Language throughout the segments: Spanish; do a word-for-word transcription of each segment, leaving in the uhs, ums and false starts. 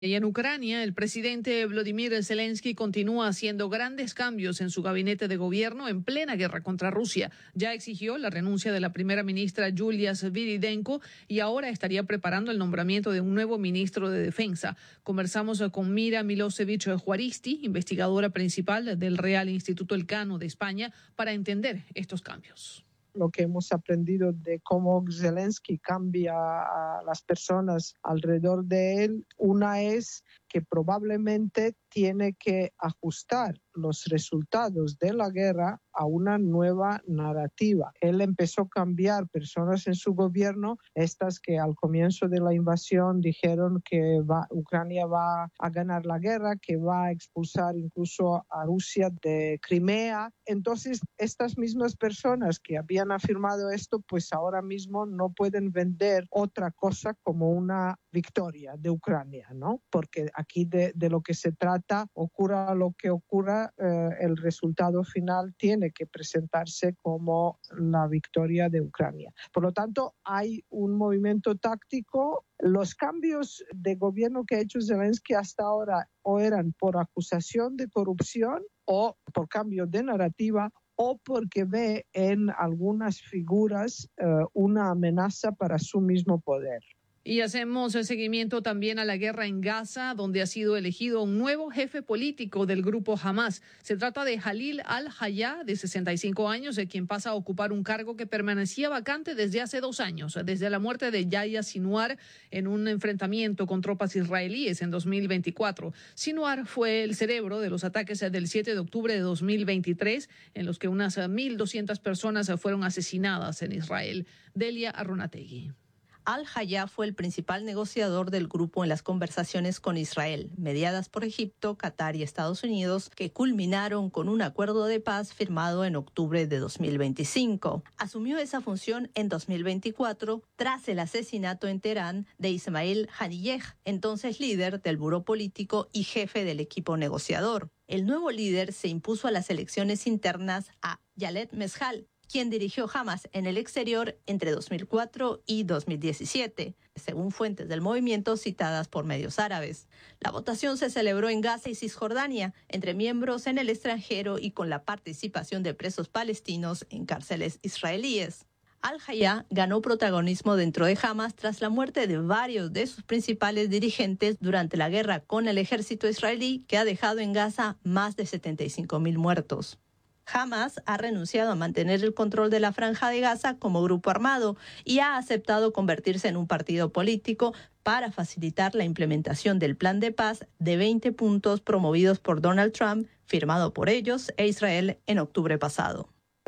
Y en Ucrania, el presidente Volodymyr Zelensky continúa haciendo grandes cambios en su gabinete de gobierno en plena guerra contra Rusia. Ya exigió la renuncia de la primera ministra Yulia Sviridenko y ahora estaría preparando el nombramiento de un nuevo ministro de Defensa. Conversamos con Mira Milosevic Juaristi, investigadora principal del Real Instituto Elcano de España, para entender estos cambios. Lo que hemos aprendido de cómo Zelensky cambia a las personas alrededor de él, una es que probablemente tiene que ajustar los resultados de la guerra a una nueva narrativa. Él empezó a cambiar personas en su gobierno, estas que al comienzo de la invasión dijeron que va, Ucrania va a ganar la guerra, que va a expulsar incluso a Rusia de Crimea. Entonces, estas mismas personas que habían afirmado esto, pues ahora mismo no pueden vender otra cosa como una victoria de Ucrania, ¿no? Porque aquí de, de lo que se trata, ocurra lo que ocurra, eh, el resultado final tiene que presentarse como la victoria de Ucrania. Por lo tanto, hay un movimiento táctico. Los cambios de gobierno que ha hecho Zelensky hasta ahora o eran por acusación de corrupción o por cambio de narrativa o porque ve en algunas figuras eh, una amenaza para su mismo poder. Y hacemos el seguimiento también a la guerra en Gaza, donde ha sido elegido un nuevo jefe político del grupo Hamas. Se trata de Jalil al-Hayya, de sesenta y cinco años, de quien pasa a ocupar un cargo que permanecía vacante desde hace dos años, desde la muerte de Yahya Sinwar en un enfrentamiento con tropas israelíes en dos mil veinticuatro. Sinwar fue el cerebro de los ataques del siete de octubre de dos mil veintitrés, en los que unas mil doscientas personas fueron asesinadas en Israel. Delia Arronategui. Al-Hayya fue el principal negociador del grupo en las conversaciones con Israel, mediadas por Egipto, Qatar y Estados Unidos, que culminaron con un acuerdo de paz firmado en octubre de dos mil veinticinco. Asumió esa función en dos mil veinticuatro tras el asesinato en Teherán de Ismail Haniyeh, entonces líder del buró político y jefe del equipo negociador. El nuevo líder se impuso a las elecciones internas a Khaled Meshaal, quien dirigió Hamas en el exterior entre dos mil cuatro y dos mil diecisiete, según fuentes del movimiento citadas por medios árabes. La votación se celebró en Gaza y Cisjordania, entre miembros en el extranjero y con la participación de presos palestinos en cárceles israelíes. Al-Hayya ganó protagonismo dentro de Hamas tras la muerte de varios de sus principales dirigentes durante la guerra con el ejército israelí, que ha dejado en Gaza más de setenta y cinco mil muertos. Hamas ha renunciado a mantener el control de la Franja de Gaza como grupo armado y ha aceptado convertirse en un partido político para facilitar la implementación del plan de paz de veinte puntos promovidos por Donald Trump, firmado por ellos e Israel en octubre pasado.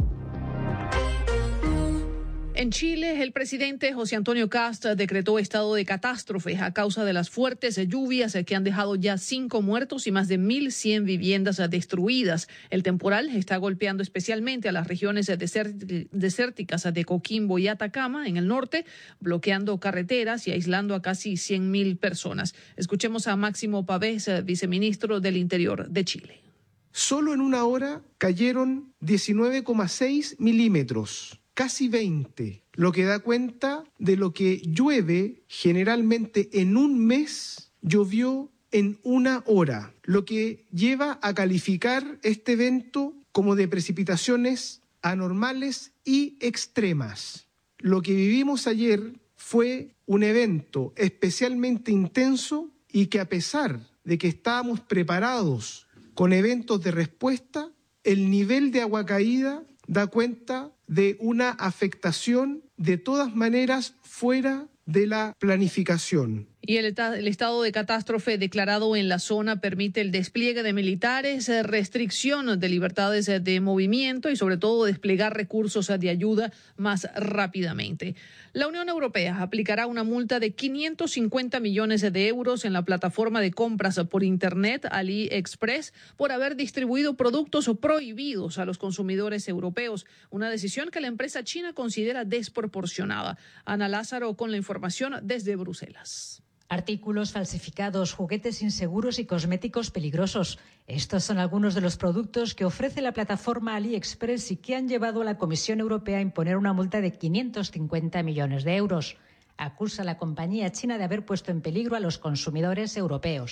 En Chile, el presidente José Antonio Kast decretó estado de catástrofe a causa de las fuertes lluvias que han dejado ya cinco muertos y más de mil cien viviendas destruidas. El temporal está golpeando especialmente a las regiones desérticas de Coquimbo y Atacama en el norte, bloqueando carreteras y aislando a casi cien mil personas. Escuchemos a Máximo Pavés, viceministro del Interior de Chile. Solo en una hora cayeron diecinueve coma seis milímetros. Casi veinte, lo que da cuenta de lo que llueve generalmente en un mes, llovió en una hora, lo que lleva a calificar este evento como de precipitaciones anormales y extremas. Lo que vivimos ayer fue un evento especialmente intenso y que, a pesar de que estábamos preparados con eventos de respuesta, el nivel de agua caída da cuenta de una afectación de todas maneras fuera de la planificación. Y el, el estado de catástrofe declarado en la zona permite el despliegue de militares, restricción de libertades de movimiento y sobre todo desplegar recursos de ayuda más rápidamente. La Unión Europea aplicará una multa de quinientos cincuenta millones de euros en la plataforma de compras por Internet AliExpress por haber distribuido productos prohibidos a los consumidores europeos, una decisión que la empresa china considera desproporcionada. Ana Lázaro con la información desde Bruselas. Artículos falsificados, juguetes inseguros y cosméticos peligrosos. Estos son algunos de los productos que ofrece la plataforma AliExpress y que han llevado a la Comisión Europea a imponer una multa de quinientos cincuenta millones de euros. acusa a la compañía china de haber puesto en peligro a los consumidores europeos.